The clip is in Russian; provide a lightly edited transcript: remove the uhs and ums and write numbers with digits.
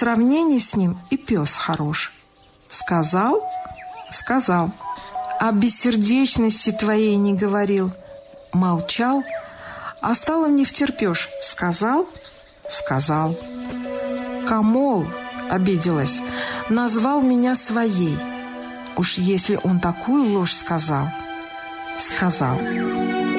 сравнении с ним и пес хорош. Сказал? Сказал. О бессердечности твоей не говорил. Молчал. А стало невтерпеж. Сказал? Сказал. Камол, обиделась, назвал меня своей. Уж если он такую ложь сказал, сказал.